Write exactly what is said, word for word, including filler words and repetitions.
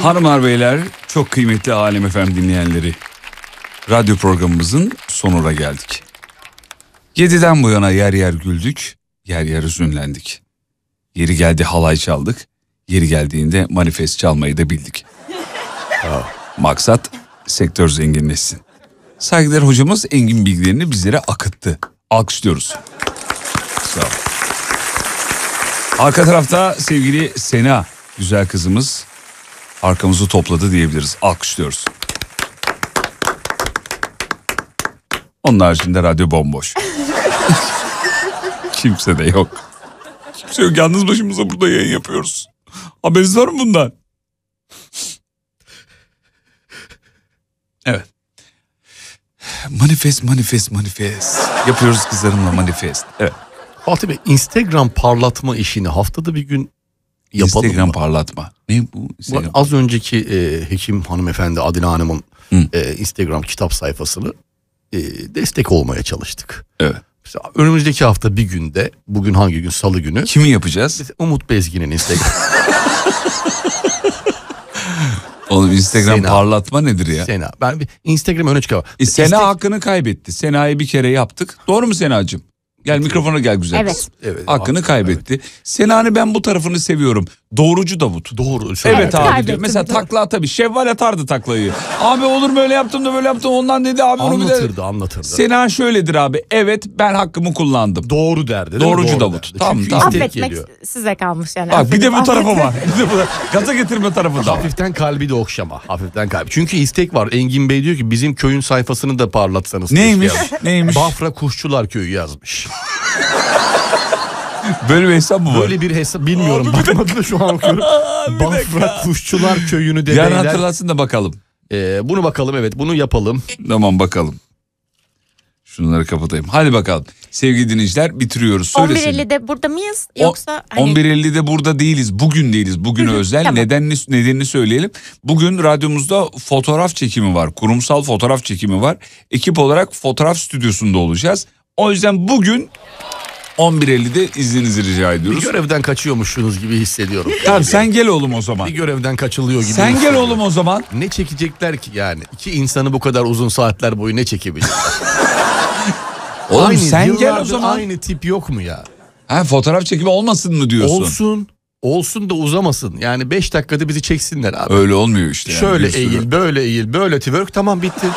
Hanımlar beyler, çok kıymetli Alem F M dinleyenleri, radyo programımızın sonuna geldik. Yediden bu yana yer yer güldük, yer yer hüzünlendik. Yeri geldi halay çaldık, yeri geldiğinde manifest çalmayı da bildik. Maksat sektör zenginleşsin. Saygıdeğer hocamız engin bilgilerini bizlere akıttı. Alkışlıyoruz. Sağ ol. Arka tarafta sevgili Sena, güzel kızımız, arkamızı topladı diyebiliriz. Alkışlıyoruz. Onun haricinde radyo bomboş. Kimse de yok. Kimse yok. Yalnız başımıza burada yayın yapıyoruz. Haberiniz var mı bundan? Evet. Manifest, manifest, manifest. Yapıyoruz kızlarımla manifest. Evet. Fatih Bey, Instagram parlatma işini haftada bir gün yapalım Instagram mı? parlatma. Ne bu? Instagram Az önceki e, hekim hanımefendi Adile Hanım'ın e, Instagram kitap sayfasını e, destek olmaya çalıştık. Evet. Mesela önümüzdeki hafta bir günde, bugün hangi gün? Salı günü. Kimi yapacağız? Umut Bezgin'in Instagram. Oğlum Instagram Sena. parlatma nedir ya? Sena. Ben bir Instagram öne çıkar. E, Sena İstek... hakkını kaybetti. Sena'yı bir kere yaptık. Doğru mu Sena'cığım? Gel mikrofona gel güzel Evet. kız. Evet. Hakkını kaybetti. Evet. Sena'nın ben bu tarafını seviyorum. Doğrucu Davut. Doğru. Evet, Evet abi kaybetti, diyor. Mesela doğru. takla atabi. Şevval atardı taklayı. Abi olur böyle yaptım da böyle yaptım ondan dedi abi. Onu bir de... Anlatırdı anlatırdı. Sena şöyledir abi. Evet ben hakkımı kullandım. Doğru derdi. değil mi? Doğrucu Doğru Davut. derdi. Tamam, Çünkü tamam. istek Affetmek geliyor. size kalmış yani. Bak bir de bu Affedip tarafa affetmek. var. Bir de bu gaza getirme tarafı da var. Hafiften kalbi de okşama. Hafiften kalbi. Çünkü istek var. Engin Bey diyor ki bizim köyün sayfasını da parlatsanız. Neymiş? keşke yazmış. Neymiş? Bafra Kuşçular Köyü yazmış. Böyle bir hesap mı var? Böyle bir hesap bilmiyorum. Bakmadım da şu an okuyorum. Bafra Kuşçular Köyü'nü de Yarın beyler. hatırlatsın da bakalım. Ee, bunu bakalım, evet bunu yapalım. Tamam bakalım. Şunları kapatayım. Hadi bakalım. Sevgili dinleyiciler bitiriyoruz. on bir Söylesin. ellide burada mıyız? Yoksa hani... on bir ellide burada değiliz. Bugün değiliz. Bugün özel. Tamam. Nedenini, nedenini söyleyelim. Bugün radyomuzda fotoğraf çekimi var. Kurumsal fotoğraf çekimi var. Ekip olarak fotoğraf stüdyosunda olacağız. O yüzden bugün on bir ellide izninizi rica Bir ediyoruz. görevden kaçıyormuşsunuz gibi hissediyorum. Tamam sen gel oğlum o zaman. Bir görevden kaçılıyor gibi Sen gel hissediyorum. oğlum o zaman. Ne çekecekler ki yani? İki insanı bu kadar uzun saatler boyu ne çekebilecekler? Oğlum aynı, sen gel o yıllardır zaman. Aynı tip yok mu ya? Ha, fotoğraf çekimi olmasın mı diyorsun? Olsun. Olsun da uzamasın. Yani beş dakikada bizi çeksinler abi. Öyle olmuyor işte. Yani. Şöyle Bir sürü- eğil, böyle eğil, böyle twerk, tamam bitti.